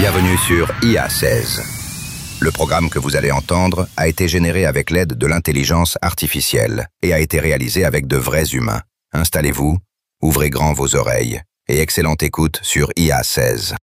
Bienvenue sur IA 16. Le programme que vous allez entendre a été généré avec l'aide de l'intelligence artificielle et a été réalisé avec de vrais humains. Installez-vous, ouvrez grand vos oreilles et excellente écoute sur IA 16.